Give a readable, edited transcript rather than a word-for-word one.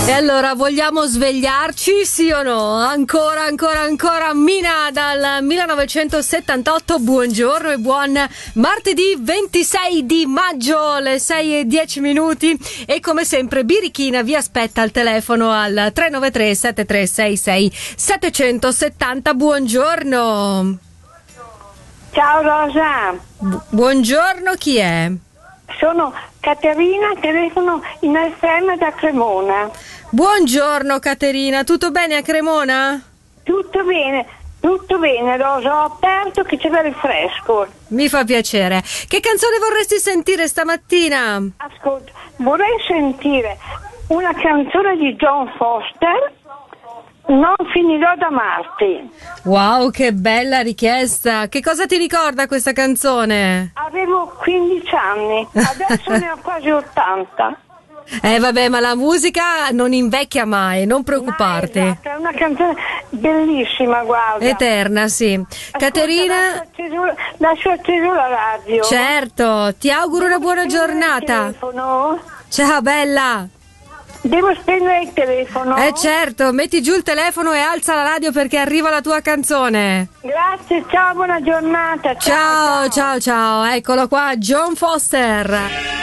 E allora, vogliamo svegliarci, sì o no? Ancora, Mina dal 1978, buongiorno e buon martedì 26 di maggio, le 6:10. E come sempre, Birichina vi aspetta al telefono al 393 7366 770, buongiorno. Ciao Rosa. Buongiorno, chi è? Sono Caterina, telefono in FM da Cremona. Buongiorno Caterina, tutto bene a Cremona? Tutto bene, Rosa, ho aperto che c'era il fresco. Mi fa piacere. Che canzone vorresti sentire stamattina? Ascolta, vorrei sentire una canzone di John Foster, Non finirò d'amarti. Wow, che bella richiesta. Che cosa ti ricorda questa canzone? Avevo 15 anni, adesso ne ho quasi 80. Vabbè, ma la musica non invecchia mai, non preoccuparti. Esatto, è una canzone bellissima, guarda. Eterna, sì. Ascolta, Caterina, lascio acceso la radio. certo, ti auguro una buona giornata. Il telefono? Ciao bella. Devo spegnere il telefono? Certo, metti giù il telefono e alza la radio perché arriva la tua canzone. Grazie, ciao, buona giornata. Ciao, ciao, ciao. Eccolo qua, John Foster.